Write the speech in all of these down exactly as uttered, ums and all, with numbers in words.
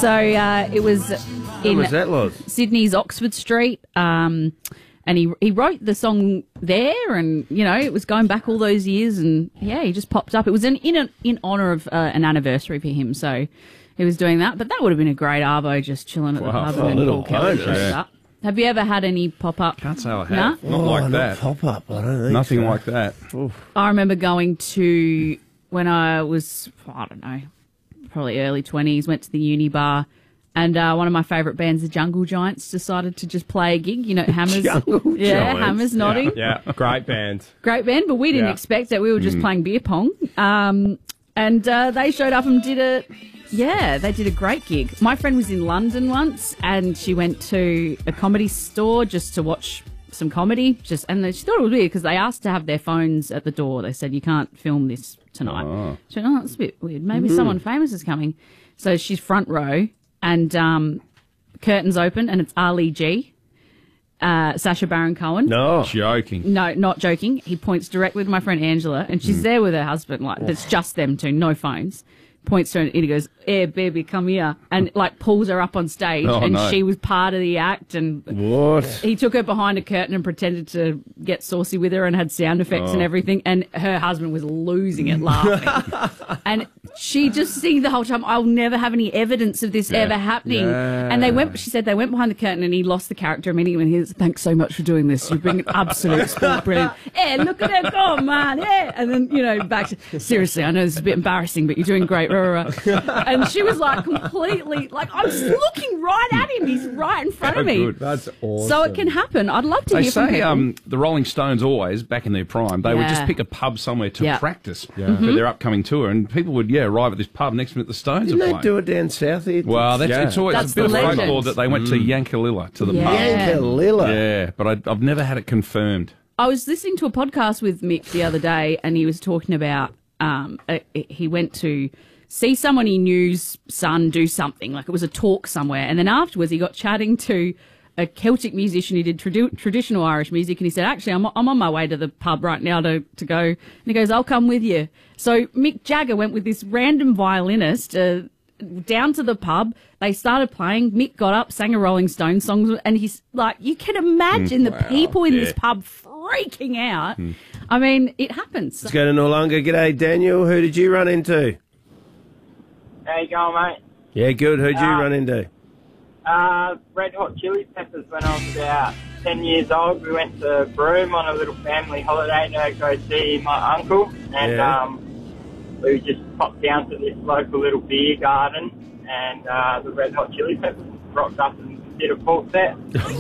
So uh, it was in was that, Loz? Sydney's Oxford Street, um, and he he wrote the song there, and you know it was going back all those years, and yeah, he just popped up. It was an, in a, in honour of uh, an anniversary for him, so he was doing that. But that would have been a great arvo, just chilling at the Wow. pub Oh, and little Paul Kelly photo. shows Yeah. up. Have you ever had any pop up? Can't say I have. Nah? Not Oh, like not that. pop up. I don't think Nothing so. like that. Oof. I remember going to, when I was, I don't know, probably early twenties, went to the uni bar, and uh, one of my favourite bands, the Jungle Giants, decided to just play a gig. You know, Hammers. Jungle yeah, Giants. Hammers nodding. Yeah, great band. Great band, but we didn't Yeah. expect it. We were just playing beer pong. Um, and uh, they showed up and did a, yeah, they did a great gig. My friend was in London once, and she went to a comedy store just to watch some comedy. Just and she thought it was weird because they asked to have their phones at the door. They said, you can't film this tonight. Oh. She went, oh, that's a bit weird. Maybe someone famous is coming. So she's front row, and um, curtains open, and it's Ali G, uh, Sacha Baron Cohen. No. Joking. No, not joking. He points directly to my friend Angela, and she's there with her husband. Like, it's just them two, no phones. Points to her, and he goes, "Hey, baby, come here," and like pulls her up on stage, Oh, and no. she was part of the act. And What? he took her behind a curtain and pretended to get saucy with her, and had sound effects Oh. and everything. And her husband was losing it, laughing. And she just singing the whole time, "I'll never have any evidence of this ever happening." Yeah. And they went. She said they went behind the curtain, and he lost the character immediately. And he was, "Thanks so much for doing this. You've been an absolute sport, brilliant. Hey, look at her go, man. Yeah." And then you know, back to, seriously, I know this is a bit embarrassing, but you're doing great. Rah, rah, rah. And she was like completely like, I'm just looking right at him. He's right in front of Oh, me. good. That's awesome. So it can happen. I'd love to They hear from say people. um, the Rolling Stones always, back in their prime, they would Yeah. just pick a pub somewhere to Yeah. practice for their upcoming tour, and people would, yeah, arrive at this pub next minute the Stones Didn't are they playing. do it down south here? Well, that's, Yeah. it's always That's a bit the of legend. folklore that they went to Yankalilla, to the Yeah. pub. Yankalilla. Yeah, but I, I've never had it confirmed. I was listening to a podcast with Mick the other day, and he was talking about um, uh, he went to see someone he knew's son do something, like it was a talk somewhere, and then afterwards he got chatting to a Celtic musician who did tradi- traditional Irish music, and he said, actually, I'm, I'm on my way to the pub right now to, to go. And he goes, I'll come with you. So Mick Jagger went with this random violinist uh, down to the pub. They started playing. Mick got up, sang a Rolling Stones song, and he's like, you can imagine the people in Yeah. this pub freaking out. I mean, it happens. Let's go to Noarlunga. G'day, Daniel. Who did you run into? How you going, mate? Yeah, good. Who'd you Uh, run into? Uh, Red Hot Chili Peppers when I was about ten years old. We went to Broome on a little family holiday to go see my uncle. And Yeah. um, we just popped down to this local little beer garden. And uh, the Red Hot Chili Peppers rocked up and did a full set.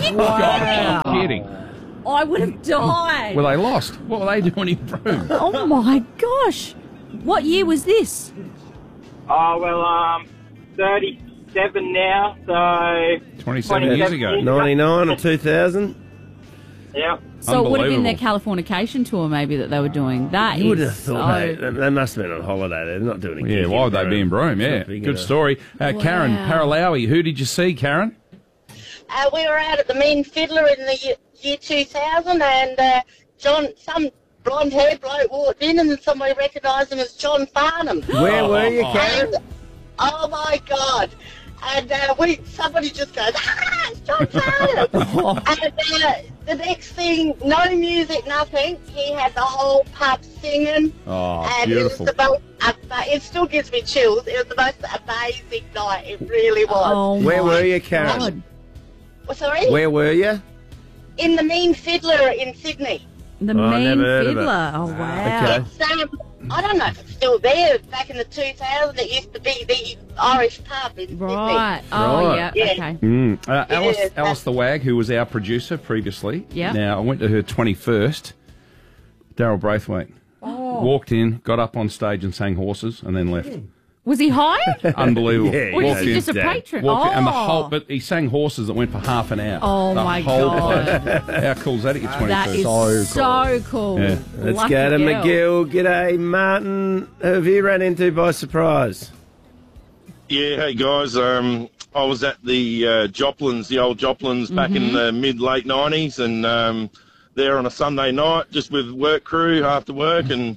Wow. You're kidding. I would have died. Were they lost? What were they doing in Broome? Oh, my gosh. What year was this? Oh, well, um, thirty-seven now, so... twenty-seven years ago. ninety-nine or two thousand? Yeah. So it would have been their Unbelievable. Californication tour maybe that they were doing. That You would have is thought so... they, they must have been on holiday. They're not doing a gig Yeah, why would in they be in Broome? It's Yeah, not big good enough. story. Uh, Karen Wow. Paralawi, who did you see, Karen? Uh, we were out at the Mean Fiddler in the year, year two thousand, and uh, John, some blonde-haired bloke walked in, and then somebody recognised him as John Farnham. Where were you, Karen? And, oh my God! And uh, we, somebody just goes, ah, it's John Farnham! And uh, the next thing, no music, nothing. He had the whole pub singing, Oh, and beautiful. it was the most. Uh, it still gives me chills. It was the most amazing night. It really was. Oh, Where my were you, Karen? God. Oh, sorry. Where were you? In the Mean Fiddler in Sydney. The Oh, I Mean never heard of it. Fiddler. Oh, wow. Okay. It's, um, I don't know if it's still there. Back in the two thousands, it used to be the Irish pub in Right. Oh, Right. yeah. Yeah. Okay. Mm. Uh, Alice, Yes, Alice the Wag, who was our producer previously. Yeah. Now, I went to her twenty-first. Daryl Braithwaite. Oh. Walked in, got up on stage and sang Horses, and then left. Was he hired? Unbelievable. Yeah, Or yeah. is he just a Dad. patron? Walked in, oh. and the whole, but he sang Horses that went for half an hour. Oh, The my whole God. play. How cool is that at your That twenty-first? is so cool. Yeah. Let's Lucky go to girl. McGill. G'day, Martin. Who have you run into by surprise? Yeah, hey guys. Um, I was at the uh, Joplins, the old Joplins, back in the mid late nineties, and um, there on a Sunday night, just with work crew after work, and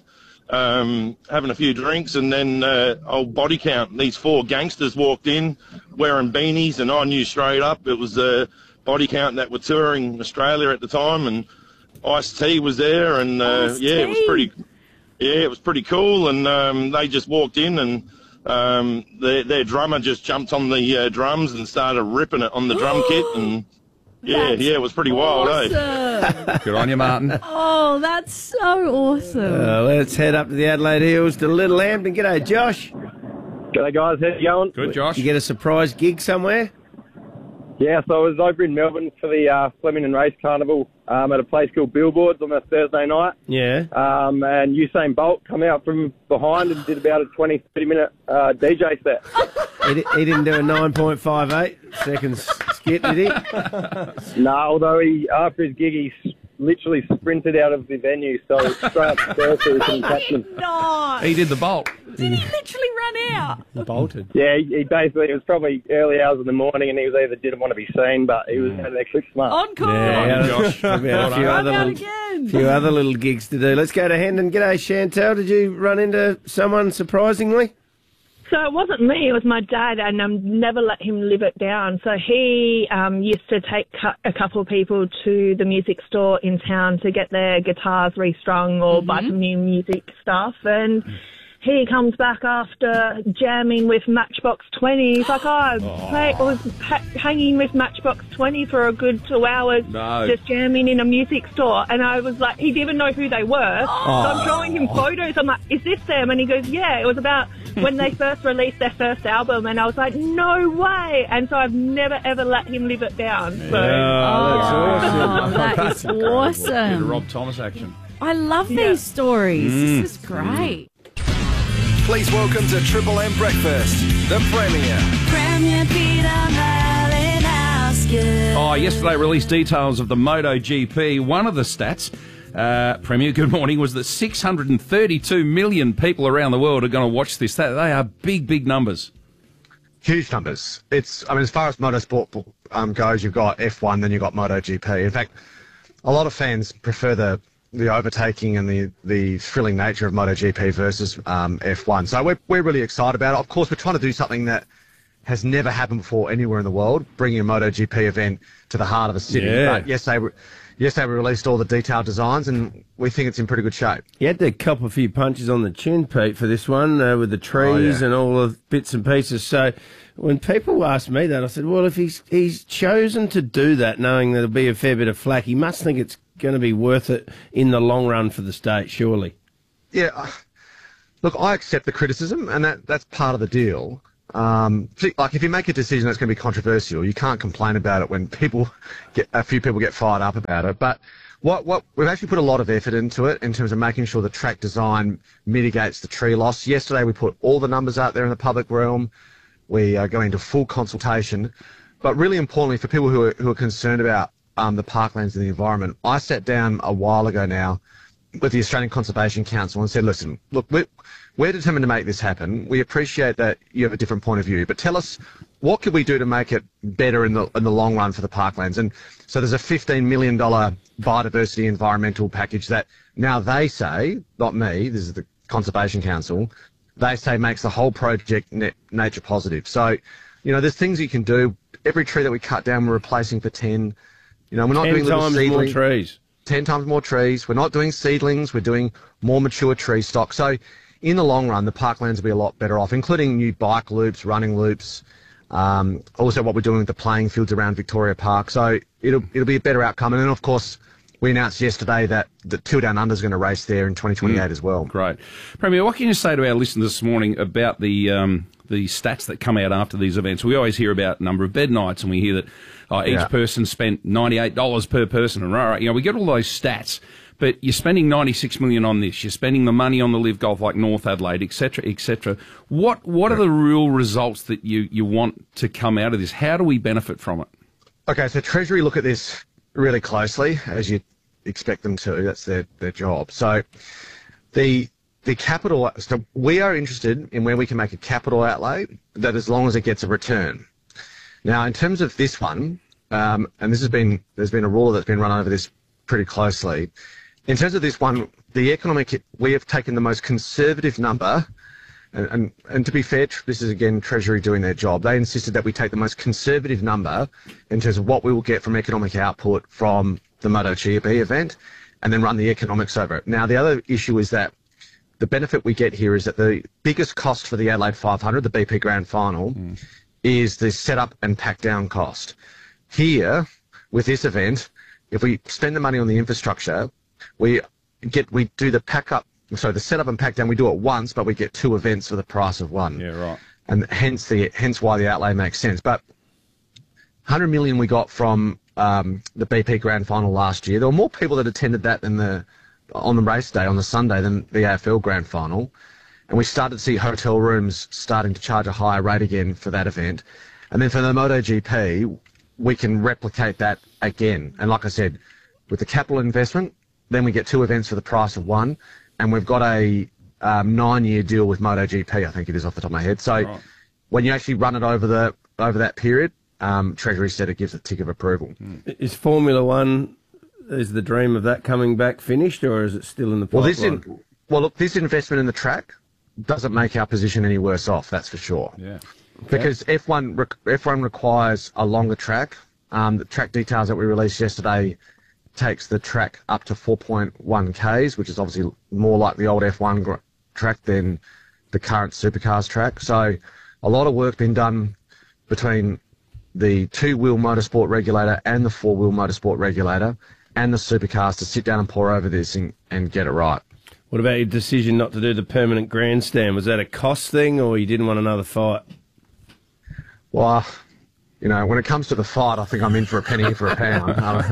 um, having a few drinks, and then uh, old Body Count. These four gangsters walked in wearing beanies, and I knew straight up it was uh, Body Count that were touring Australia at the time, and Ice-T was there, and uh, yeah, it was pretty, yeah, it was pretty cool. And um, they just walked in, and um, their, their drummer just jumped on the uh, drums and started ripping it on the drum kit, and yeah, That's yeah, it was pretty wild, awesome. eh? Good on you, Martin. Oh, that's so awesome. Uh, let's head up to the Adelaide Hills to Little Hampton. G'day, Josh. G'day guys, how's it going? Good, Josh. You get a surprise gig somewhere? Yeah, so I was over in Melbourne for the uh, Flemington Race Carnival um, at a place called Billboards on a Thursday night. Yeah. Um, and Usain Bolt come out from behind and did about a twenty, thirty minute uh, D J set. he, di- he didn't do a nine point five eight seconds skit, did he? No, although he, after his gig, he s- literally sprinted out of the venue, so straight up the stairs so we couldn't catch him. No. He did the bolt. Did he literally run out? Bolted. Yeah, he, he basically, it was probably early hours of the morning and he was either didn't want to be seen, but he was actually smart. Encore. Yeah, Josh. Probably had a few Run other, out little, again. few other little gigs to do. Let's go to Hendon. G'day, Chantal. Did you run into someone surprisingly? So it wasn't me, it was my dad, and um, never let him live it down. So he um, used to take cu- a couple of people to the music store in town to get their guitars restrung or buy some new music stuff. And he comes back after jamming with Matchbox twenty. He's like, oh, I, play, I was ha- hanging with Matchbox twenty for a good two hours, No. just jamming in a music store. And I was like, he didn't even know who they were. So I'm showing him photos. I'm like, is this them? And he goes, yeah, it was about when they first released their first album. And I was like, no way. And so I've never, ever let him live it down. So. Oh, that is Bit of awesome. Rob Thomas action. I love Yeah. these stories. This is great. Please welcome to Triple M Breakfast, the Premier. Premier Peter Malinowski. Oh, yesterday released details of the MotoGP. One of the stats, uh, Premier, good morning, was that six hundred thirty-two million people around the world are going to watch this. That They are big, big numbers. Huge numbers. It's, I mean, as far as motorsport um, goes, you've got F one, then you've got MotoGP. In fact, a lot of fans prefer the the overtaking and the, the thrilling nature of MotoGP versus um, F one. So we're, we're really excited about it. Of course, we're trying to do something that has never happened before anywhere in the world, bringing a MotoGP event to the heart of a city. Yeah. But yesterday, we- yesterday we released all the detailed designs, and we think it's in pretty good shape. You had to cop a few punches on the chin, Pete, for this one, uh, with the trees Oh, yeah. and all the bits and pieces. So when people asked me that, I said, well, if he's he's chosen to do that, knowing there'll be a fair bit of flack, he must think it's going to be worth it in the long run for the state, surely. Yeah, uh, look, I accept the criticism, and that, that's part of the deal. Um, like, if you make a decision that's going to be controversial, you can't complain about it when people get a few people get fired up about it. But what what we've actually put a lot of effort into it in terms of making sure the track design mitigates the tree loss. Yesterday, we put all the numbers out there in the public realm. We are going into full consultation, but really importantly for people who are who are concerned about um, the parklands and the environment, I sat down a while ago now with the Australian Conservation Council and said, listen, look, we're, we're determined to make this happen. We appreciate that you have a different point of view, but tell us, what could we do to make it better in the in the long run for the parklands? And so there's a fifteen million dollars biodiversity environmental package that now they say, not me, this is the Conservation Council, they say makes the whole project net, nature positive. So, you know, there's things you can do. Every tree that we cut down, we're replacing for ten. You know, we're not Ten doing little times seedling- more trees. ten times more trees. We're not doing seedlings. We're doing more mature tree stock. So in the long run, the parklands will be a lot better off, including new bike loops, running loops, um, also what we're doing with the playing fields around Victoria Park. So it'll it'll be a better outcome. And then, of course, we announced yesterday that the Till Down Under is going to race there in twenty twenty-eight as well. Great. Premier, what can you say to our listeners this morning about the um, the stats that come out after these events? We always hear about number of bed nights, and we hear that uh, each Yeah. person spent ninety-eight dollars per person, and right, right, you know, we get all those stats. But you're spending ninety-six million dollars on this. You're spending the money on the Live Golf like North Adelaide, et cetera, et cetera. What what are the real results that you, you want to come out of this? How do we benefit from it? Okay, so Treasury look at this really closely, as you expect them to. That's their, their job. So the the capital. So we are interested in where we can make a capital outlay that, as long as it gets a return. Now, in terms of this one, um, and this has been there's been a rule that's been run over this pretty closely. In terms of this one the economic, we have taken the most conservative number, and, and, and to be fair, this is again Treasury doing their job. They insisted that we take the most conservative number in terms of what we will get from economic output from the MotoGP event, and then run the economics over it. Now, the other issue is that the benefit we get here is that the biggest cost for the Adelaide five hundred, the B P Grand Final, mm. is the setup and pack down cost. Here, with this event, if we spend the money on the infrastructure, we get we do the pack up, so the setup and pack down, we do it once, but we get two events for the price of one. Yeah, right. And hence the hence why the outlay makes sense. But one hundred million we got from um, the B P Grand Final last year. There were more people that attended that than the on the race day on the Sunday than the A F L Grand Final, and we started to see hotel rooms starting to charge a higher rate again for that event. And then for the MotoGP, we can replicate that again. And like I said, with the capital investment, then we get two events for the price of one, and we've got a um, nine-year deal with MotoGP, I think it is off the top of my head. So right. when you actually run it over the over that period, um, Treasury said it gives a tick of approval. Mm. Is Formula One, is the dream of that coming back finished, or is it still in the pipeline? Well, this in, well, look, this investment in the track doesn't make our position any worse off, that's for sure. Yeah. Okay. Because F one F one requires a longer track. Um, the track details that we released yesterday takes the track up to four point one kays, which is obviously more like the old F one gr- track than the current supercars track. So a lot of work been done between the two-wheel motorsport regulator and the four-wheel motorsport regulator and the supercars to sit down and pore over this and, and get it right. What about your decision not to do the permanent grandstand? Was that a cost thing, or you didn't want another fight? Well, you know, when it comes to the fight, I think I'm in for a penny for a pound.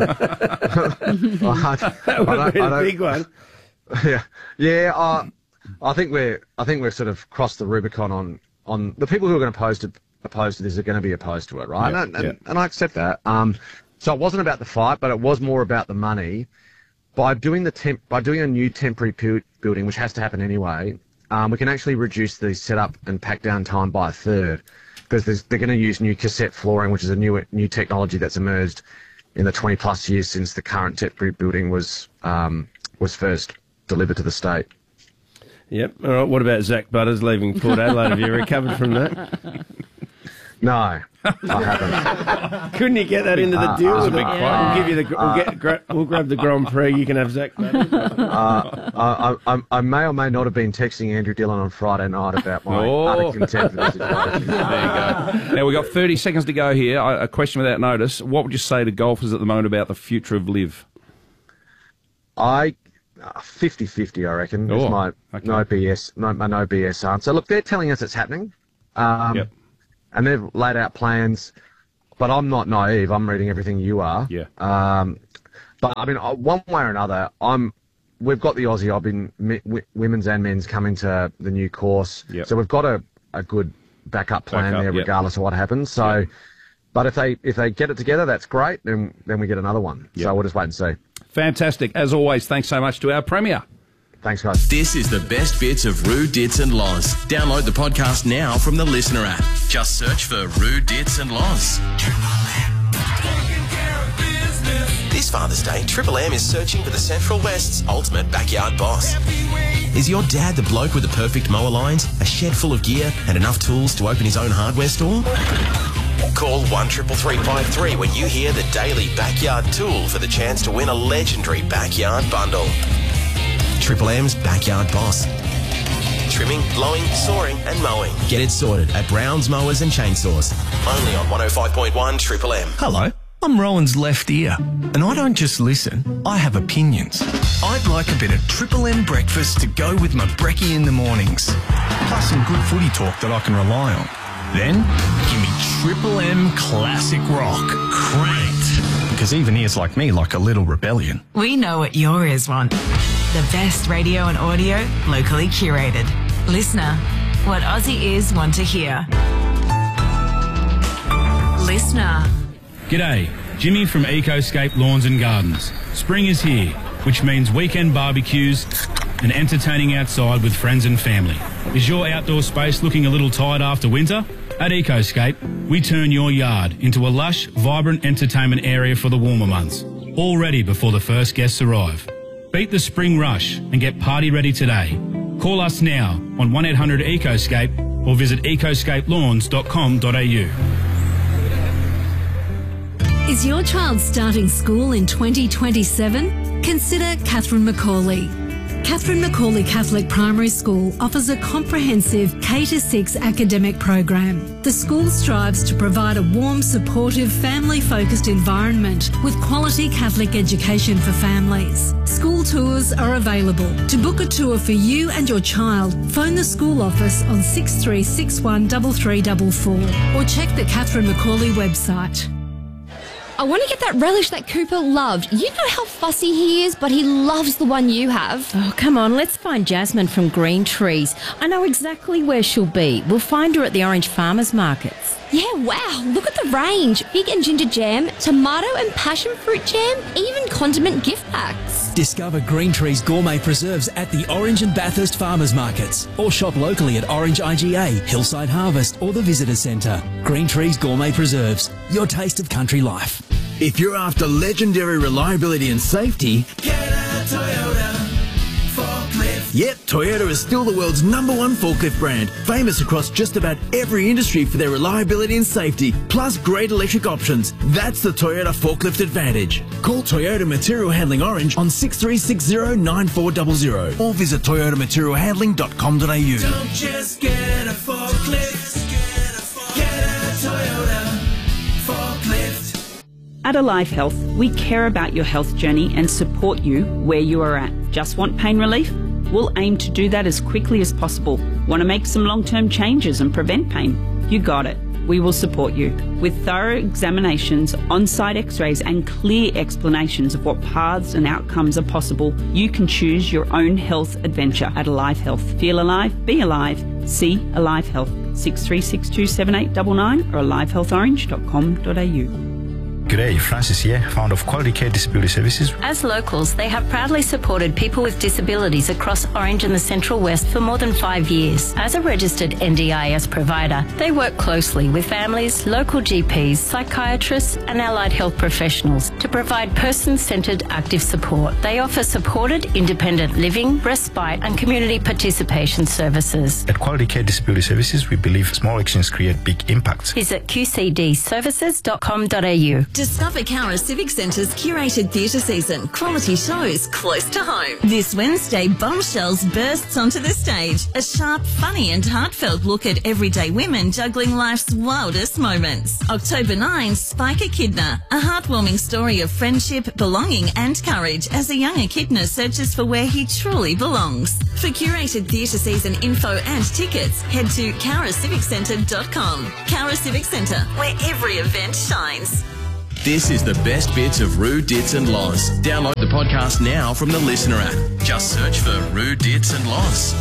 I, that would have been a big one. Yeah, yeah. I, I think we're, I think we've sort of crossed the Rubicon on, on the people who are going to oppose to opposed to this are going to be opposed to it, right? Yeah, and, and, yeah. and I accept that. Um, so it wasn't about the fight, but it was more about the money. By doing the temp, by doing a new temporary pu- building, which has to happen anyway, um, we can actually reduce the setup and pack down time by a third. Because they're going to use new cassette flooring, which is a new new technology that's emerged in the twenty plus years since the current temporary building was um, was first delivered to the state. Yep. All right. What about Zach Butters leaving Port Adelaide? Have you recovered from that? No, I haven't. Couldn't you get that into the deal? Uh, with a it? big We'll give you the. We'll, get, gra- we'll grab the Grand Prix. You can have Zach Butters. Uh, I, I, I may or may not have been texting Andrew Dillon on Friday night about my Oh. utter contempt for the situation. There you go. Now, we've got thirty seconds to go here. A question without notice. What would you say to golfers at the moment about the future of LIV? I fifty-fifty, I reckon. Oh, is my okay. no B S, no, my no B S answer. Look, they're telling us it's happening. Um, Yep. And they've laid out plans, but I'm not naive. I'm reading everything you are. Yeah. Um, but I mean, uh, one way or another, I'm. We've got the Aussie Open, mi- w- women's and men's coming to the new course. Yep. So we've got a, a good backup plan Backup, there, yep. regardless of what happens. So, Yep. but if they if they get it together, that's great. Then then we get another one. Yep. So we'll just wait and see. Fantastic. As always, thanks so much to our Premier. Thanks, guys. This is the best bits of Roo, Dits and Loz. Download the podcast now from the Listener app. Just search for Roo, Dits and Loz. This Father's Day, Triple M is searching for the Central West's ultimate backyard boss. Is your dad the bloke with the perfect mower lines, a shed full of gear, and enough tools to open his own hardware store? Call one triple three five three when you hear the daily backyard tool for the chance to win a legendary backyard bundle. Triple M's Backyard Boss. Trimming, blowing, sawing and mowing. Get it sorted at Brown's Mowers and Chainsaws. Only on one oh five point one Triple M. Hello, I'm Rowan's left ear. And I don't just listen, I have opinions. I'd like a bit of Triple M breakfast to go with my brekkie in the mornings. Plus some good footy talk that I can rely on. Then, give me Triple M Classic Rock. Cranked. Because even ears like me like a little rebellion. We know what your ears want. The best radio and audio, locally curated. Listener, what Aussie ears want to hear. Listener. G'day, Jimmy from Ecoscape Lawns and Gardens. Spring is here, which means weekend barbecues and entertaining outside with friends and family. Is your outdoor space looking a little tired after winter? At Ecoscape, we turn your yard into a lush, vibrant entertainment area for the warmer months, all ready before the first guests arrive. Beat the spring rush and get party ready today. Call us now on one eight hundred EcoScape or visit ecoscape lawns dot com dot a u. Is your child starting school in twenty twenty-seven? Consider Catherine Macaulay. Catherine Macaulay Catholic Primary School offers a comprehensive K to six academic program. The school strives to provide a warm, supportive, family-focused environment with quality Catholic education for families. School tours are available. To book a tour for you and your child, phone the school office on six three six one three three four four or check the Catherine Macaulay website. I want to get that relish that Cooper loved. You know how fussy he is, but he loves the one you have. Oh, come on, let's find Jasmine from Green Trees. I know exactly where she'll be. We'll find her at the Orange Farmers Markets. Yeah, wow, look at the range. Fig and ginger jam, tomato and passion fruit jam, even condiment gift packs. Discover Green Trees gourmet preserves at the Orange and Bathurst Farmers Markets or shop locally at Orange I G A, Hillside Harvest or the Visitor Centre. Green Trees Gourmet Preserves, your taste of country life. If you're after legendary reliability and safety, get a Toyota forklift. Yep, Toyota is still the world's number one forklift brand, famous across just about every industry for their reliability and safety, plus great electric options. That's the Toyota Forklift Advantage. Call Toyota Material Handling Orange on six three six zero nine four zero zero or visit toyota material handling dot com dot a u. Don't just get a forklift, get a Toyota forklift. At Alive Health, we care about your health journey and support you where you are at. Just want pain relief? We'll aim to do that as quickly as possible. Want to make some long-term changes and prevent pain? You got it. We will support you. With thorough examinations, on-site x-rays and clear explanations of what paths and outcomes are possible, you can choose your own health adventure at Alive Health. Feel alive, be alive, see Alive Health. six three six two seven eight nine nine or alive health orange dot com dot a u. G'day, Francis here, founder of Quality Care Disability Services. As locals, they have proudly supported people with disabilities across Orange and the Central West for more than five years. As a registered N D I S provider, they work closely with families, local G Ps, psychiatrists and allied health professionals to provide person-centred active support. They offer supported independent living, respite and community participation services. At Quality Care Disability Services, we believe small actions create big impacts. Visit q c d services dot com dot a u. Discover Cowra Civic Centre's curated theatre season. Quality shows close to home. This Wednesday, Bombshells bursts onto the stage. A sharp, funny and heartfelt look at everyday women juggling life's wildest moments. October ninth, Spike Echidna. A heartwarming story of friendship, belonging and courage as a young echidna searches for where he truly belongs. For curated theatre season info and tickets, head to cowra civic centre dot com. Cowra Civic Centre, where every event shines. This is the best bits of Roo, Dits and Loz. Download the podcast now from the Listener app. Just search for Roo, Dits and Loz.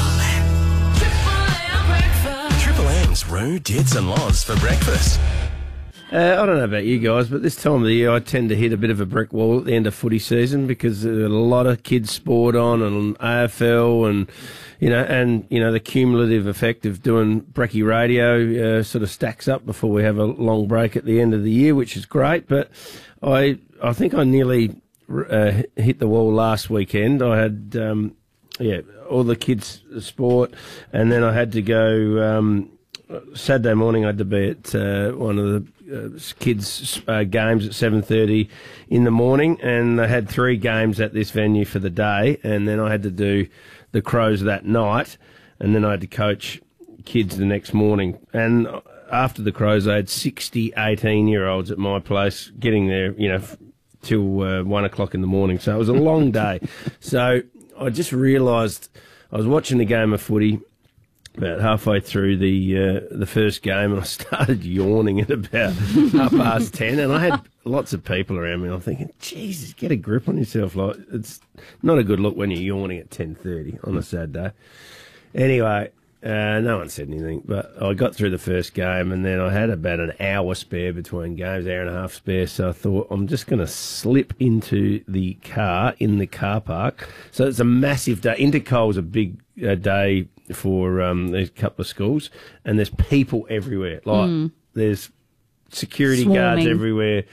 Triple M's Roo, Dits and Loz for breakfast. Uh, I don't know about you guys, but this time of the year I tend to hit a bit of a brick wall at the end of footy season because there's a lot of kids sport on and A F L and, you know, and, you know, the cumulative effect of doing Brekkie Radio uh, sort of stacks up before we have a long break at the end of the year, which is great. But I I think I nearly uh, hit the wall last weekend. I had, um, yeah, all the kids' sport, and then I had to go... Um, Saturday morning I had to be at uh, one of the uh, kids' uh, games at seven thirty in the morning, and I had three games at this venue for the day, and then I had to do the Crows that night, and then I had to coach kids the next morning. And after the Crows, I had sixty eighteen-year-olds at my place getting there, you know, f- till uh, one o'clock in the morning. So it was a long day. So I just realised I was watching the game of footy about halfway through the uh, the first game, and I started yawning at about half past ten, and I had lots of people around me, and I'm thinking, Jesus, get a grip on yourself. Like, it's not a good look when you're yawning at ten thirty on a Saturday. Anyway, uh, no one said anything, but I got through the first game, and then I had about an hour spare between games, hour and a half spare, so I thought, I'm just going to slip into the car in the car park. So it's a massive day. Intercoal's a big uh, day for um, these couple of schools, and there's people everywhere. Like, mm. there's security Swarming. guards everywhere,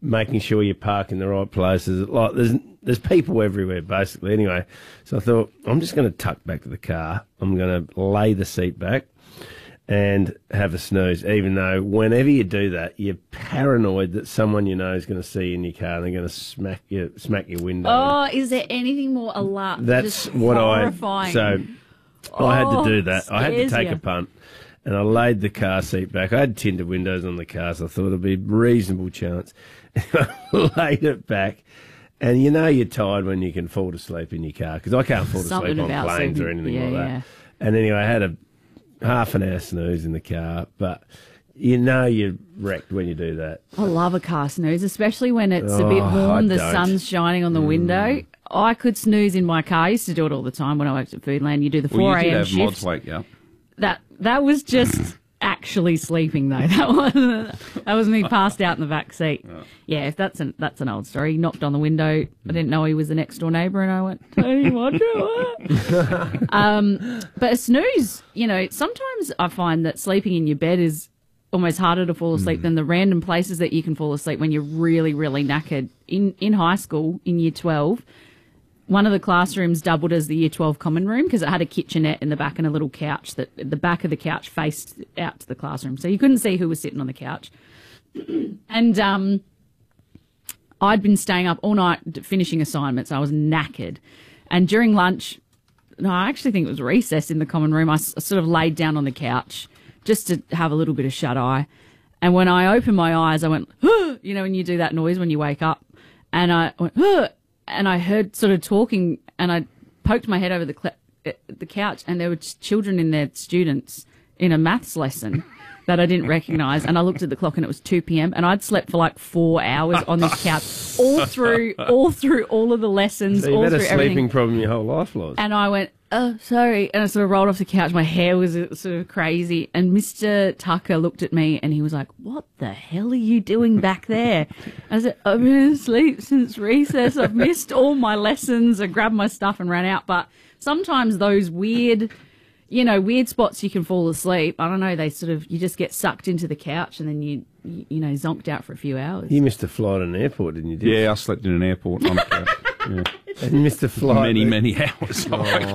making sure you park in the right places. Like there's there's people everywhere, basically. Anyway, so I thought I'm just going to tuck back to the car. I'm going to lay the seat back and have a snooze, even though whenever you do that, you're paranoid that someone you know is going to see you in your car and they're going to smack you, smack your window. Oh, is there anything more alarming? That's what horrifying. I. So I had to do that. I had to scares take you. a punt, and I laid the car seat back. I had tinted windows on the car, so I thought it'd be a reasonable chance. I laid it back. And you know you're tired when you can fall to sleep in your car, because I can't fall to Something sleep on about planes or sleeping- anything yeah, like that. yeah. And anyway, I had a half an hour snooze in the car, but you know you're wrecked when you do that. I love a car snooze, especially when it's a bit Oh, I warm, the don't. sun's shining on the window. I could snooze in my car. I used to do it all the time when I worked at Foodland. You do the Well, four you did a.m. have mods shift. wake you up. That that was just actually sleeping though. That was that was me passed out in the back seat. Yeah, if that's an that's an old story. He knocked on the window. I didn't know he was the next door neighbour, and I went, Tony, what do I? um, but a snooze, you know, sometimes I find that sleeping in your bed is almost harder to fall asleep than the random places that you can fall asleep when you're really, really knackered. In in high school, in year twelve, one of the classrooms doubled as the year twelve common room because it had a kitchenette in the back and a little couch that the back of the couch faced out to the classroom. So you couldn't see who was sitting on the couch. And um, I'd been staying up all night d- finishing assignments. I was knackered. And during lunch, no, I actually think it was recess in the common room, I, s- I sort of laid down on the couch just to have a little bit of shut eye. And when I opened my eyes, I went, huh, you know, when you do that noise when you wake up. And I went, huh, and I heard sort of talking, and I poked my head over the cl- uh, the couch, and there were ch- children in there, students, in a maths lesson that I didn't recognise. And I looked at the clock, and it was two p.m. and I'd slept for like four hours on this couch, all through, all through all of the lessons, So you've all had a through sleeping everything. problem your whole life, Loz. And I went, oh, sorry. And I sort of rolled off the couch. My hair was uh, sort of crazy. And Mister Tucker looked at me and he was like, what the hell are you doing back there? I said, I've been asleep since recess. I've missed all my lessons. I grabbed my stuff and ran out. But sometimes those weird, you know, weird spots you can fall asleep. I don't know. They sort of, you just get sucked into the couch and then you, you, you know, zonked out for a few hours. You missed a flight at an airport, didn't you? Dick? Yeah, I slept in an airport on a couch. Yeah. And you missed a flight. Many, there. many hours.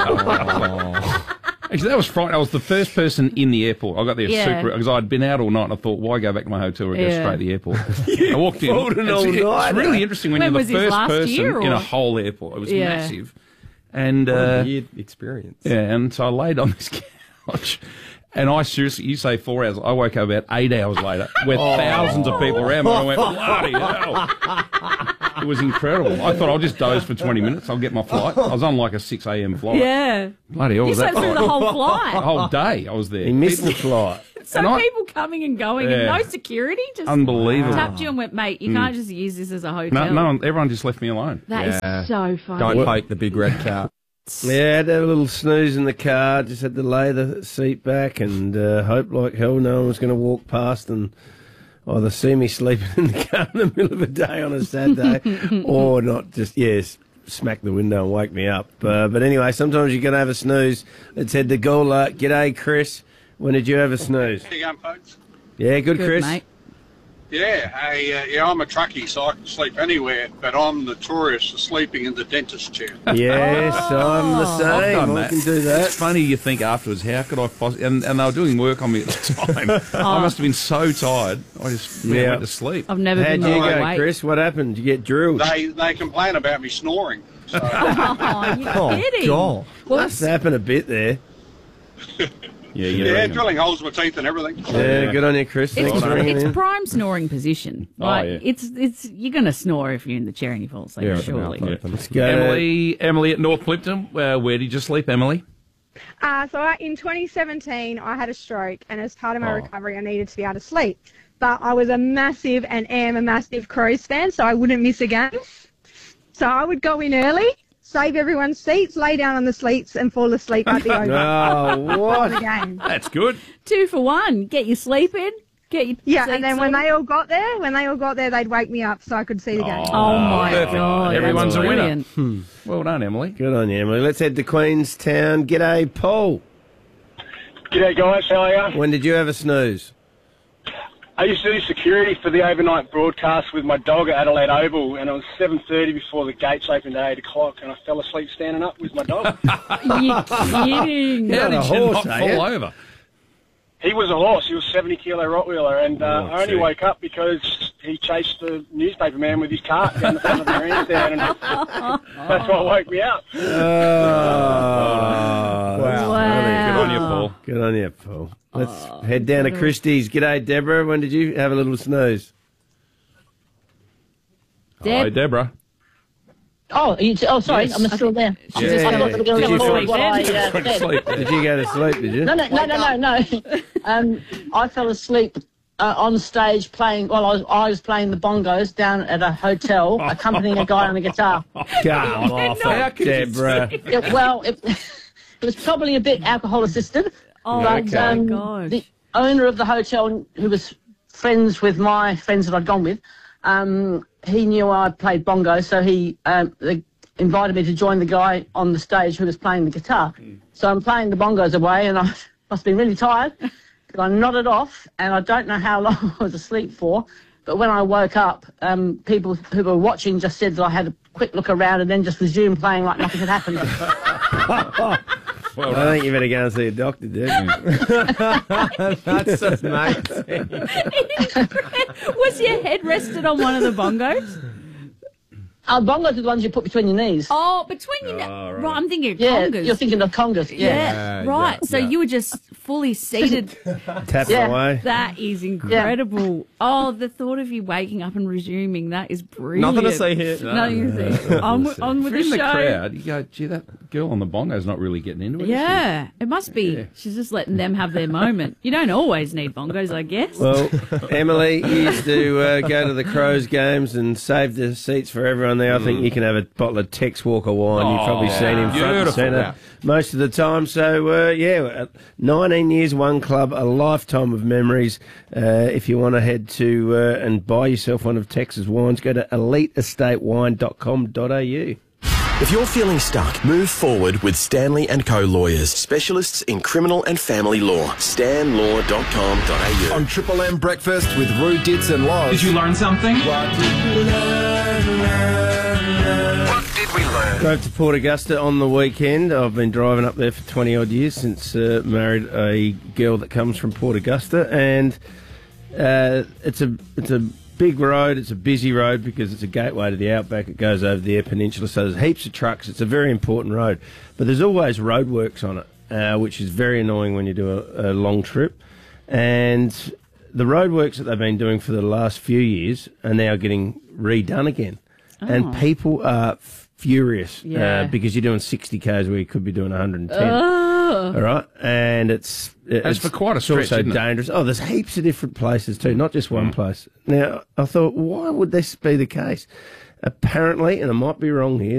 Actually, that was frightening. I was the first person in the airport. I got there Yeah. super because I'd been out all night and I thought, why go back to my hotel or go Yeah. straight to the airport? I walked in. pulled an It's, it's all-nighter. really interesting when, When you're was the his first last person year, in or- a whole airport. It was Yeah. massive. And What a uh, weird experience. yeah, and so I laid on this couch. And I seriously, you say four hours. I woke up about eight hours later with thousands of people around me. I went, bloody hell. It was incredible. I thought I'll just doze for twenty minutes. I'll get my flight. I was on like a six a.m. flight. Yeah. Bloody hell. You was that slept through the flight? whole The flight. whole day I was there. He missed the People- flight. So And I- people coming and going and Yeah. no security, just Unbelievable. tapped you and went, mate, you can't just use this as a hotel. No, no one, everyone just left me alone. That is Yeah. so funny. Don't poke the big red cow. Yeah, had to have a little snooze in the car. Just had to lay the seat back and uh, hope like hell no one was going to walk past and either see me sleeping in the car in the middle of the day on a Saturday or not just, yes, smack the window and wake me up. Uh, but anyway, sometimes you're going to have a snooze. Let's head to Gawler. G'day, Chris. When did you have a snooze? How you going, folks? Yeah, good, Good, Chris. mate. Yeah, I, uh, yeah, I'm a truckie, so I can sleep anywhere, but I'm notorious for sleeping in the dentist chair. Yes, I'm the I've same. done I that. can do that. It's funny you think afterwards, how could I possibly... And, and they were doing work on me at the time. I must have been so tired, I just yeah. Yeah. went to sleep. I've never How'd been you more go, awake. Chris? What happened? Did you get drilled? They they complain about me snoring. So, Oh, you're Oh, kidding. God. Well, Must happen a bit there. Yeah, you yeah, reckon. drilling holes in my teeth and everything. Yeah, good on you, Chris. it's, Thanks for ringing it's in. prime snoring position. Oh, Like, yeah. it's it's you're gonna snore if you're in the chair and you fall asleep. Yeah, with the surely. mouth open. Let's go. Emily, Emily at North Clifton, uh, where did you sleep, Emily? Uh, so I, in twenty seventeen, I had a stroke, and as part of my Oh. recovery, I needed to be able to sleep. But I was a massive and am a massive Crows fan, so I wouldn't miss a game. So I would go in early, save everyone's seats, lay down on the seats, and fall asleep at the over Oh, of the what? game. That's good. Two for one. Get your sleep in. Get your Yeah, seats and then when on. they all got there, when they all got there, they'd wake me up so I could see the game. Oh my perfect. god, Everyone's that's a winner. brilliant. Hmm. Well done, Emily. Good on you, Emily. Let's head to Queenstown. G'day, Paul. G'day, guys. How are you? When did you have a snooze? I used to do security for the overnight broadcast with my dog at Adelaide Oval, and it was seven thirty before the gates opened at eight o'clock, and I fell asleep standing up with my dog. You're kidding. How did you not eh? fall over? He was a horse. He was a seventy kilo Rottweiler, and uh, Oh, I only gee. woke up because he chased the newspaper man with his cart down the front of the grandstand, and that's what woke me up. Oh, Wow. that's Wow. funny. Good on you, Paul. Good on you, Paul. Let's head down to Christie's. G'day, Deborah. When did you have a little snooze? Deb. Hi, Deborah. Oh, you, oh, sorry, Yes. I'm still there. She just I Yeah. thought they were going Did to you record fall what I asleep? uh, said. Did you go to sleep, did you? No, no, no, no, no, no. Um, I fell asleep uh, on stage playing. Well, I was, I was playing the bongos down at a hotel, accompanying a guy on a guitar. Come off it, Deborah. It- well, it, it was probably a bit alcohol assisted. Oh, but, okay. um, gosh. The owner of the hotel, who was friends with my friends that I'd gone with, um, he knew I played bongo, so he um, they invited me to join the guy on the stage who was playing the guitar. So I'm playing the bongos away, and I must have been really tired because I nodded off, and I don't know how long I was asleep for. But when I woke up, um, people who were watching just said that I had a quick look around and then just resumed playing like nothing had happened. Well, I think you better go and see a doctor, Deb. That's amazing. Was your head rested on one of the bongos? Uh, bongos are the ones you put between your knees. Oh, between your knees. Oh, right. I'm thinking of Yeah, congas. you're thinking of congas. Yeah, Yeah, right. yeah, so yeah. you were just fully seated. Tapping Yeah. away. That is incredible. Oh, the thought of you waking up and resuming, that is brilliant. Nothing to see here. Nothing to see. On, with- on with If the you're show. in the crowd, you go, gee, that girl on the bongo's not really getting into it. is she?" Yeah, it must be. Yeah. She's just letting them have their moment. You don't always need bongos, I guess. Well, Emily, you used to uh, go to the Crows games and save the seats for everyone there. I think you can have a bottle of Tex Walker wine. You've probably Oh, seen him front and beautiful. centre Yeah. most of the time. So, uh, yeah, nineteen years, one club, a lifetime of memories. Uh, if you want to head to uh, and buy yourself one of Tex's wines, go to elite estate wine dot com dot a u. If you're feeling stuck, move forward with Stanley and Co Lawyers, specialists in criminal and family law. stan law dot com dot a u. On Triple M Breakfast with Roo, Dits and Loz. Did you learn something? What did we learn? What did we learn? Drove to Port Augusta on the weekend. I've been driving up there for twenty odd years since uh, married a girl that comes from Port Augusta, and uh, it's a it's a big road. It's a busy road because it's a gateway to the outback. It goes over the Eyre Peninsula, so there's heaps of trucks. It's a very important road, but there's always roadworks on it, uh, which is very annoying when you do a, a long trip. And the roadworks that they've been doing for the last few years are now getting redone again, Oh. and people are furious Yeah. uh, because you're doing sixty k's where you could be doing one hundred ten. Oh. All right, and it's it's for quite a it's stretch, also isn't it? dangerous. Oh, there's heaps of different places too, not just one place. Now, I thought, why would this be the case? Apparently, and I might be wrong here,